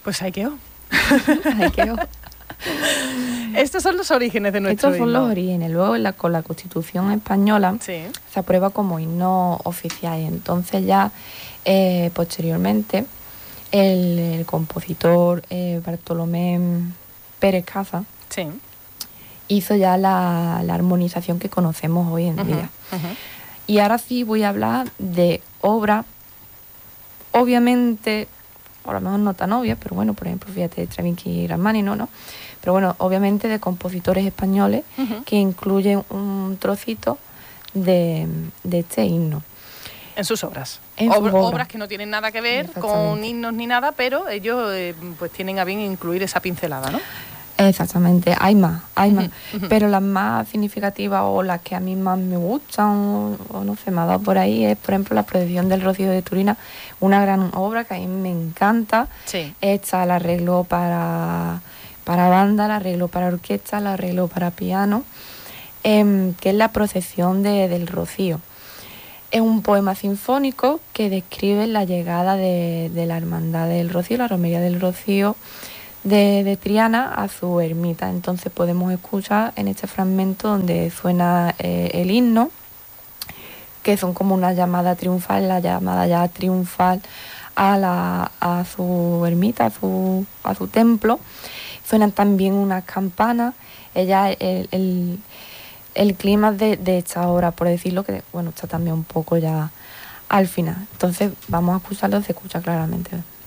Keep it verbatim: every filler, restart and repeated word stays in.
Pues ahí quedó. Ahí quedó. Estos son los orígenes de nuestro Estos son himno. los orígenes. Luego, la, con la Constitución española, Sí. se aprueba como himno oficial. Y entonces ya, eh, posteriormente, el, el compositor eh, Bartolomé Pérez Caza Sí. hizo ya la, la armonización que conocemos hoy en Uh-huh, día. uh-huh. Y ahora sí voy a hablar de obras, obviamente, a lo mejor no tan obvias, pero bueno, por ejemplo, fíjate, Stravinsky y Rachmaninoff, ¿no? Pero bueno, obviamente de compositores españoles Uh-huh. que incluyen un trocito de, de este himno. En sus obras. En Ob- sus obras. obras que no tienen nada que ver con Exactamente. himnos ni nada, pero ellos eh, pues tienen a bien incluir esa pincelada, ¿no? Exactamente, hay más, hay más, Ujú, ujú. pero las más significativas o las que a mí más me gustan o, o no sé, me ha dado por ahí es, por ejemplo, la Procesión del Rocío de Turina, una gran obra que a mí me encanta. Sí. Está el arreglo para, para banda, el arreglo para orquesta, el arreglo para piano, em, que es la Procesión de- del Rocío. Es un poema sinfónico que describe la llegada de, de la Hermandad del Rocío, la Romería del Rocío de, de Triana a su ermita. Entonces podemos escuchar en este fragmento donde suena eh, el himno, que son como una llamada triunfal, la llamada ya triunfal a, la, a su ermita, a su, a su templo. Suenan también unas campanas. Ella, el, el, el clima de, de esta obra, por decirlo, que bueno, está también un poco ya al final. Entonces vamos a escucharlo, se escucha claramente.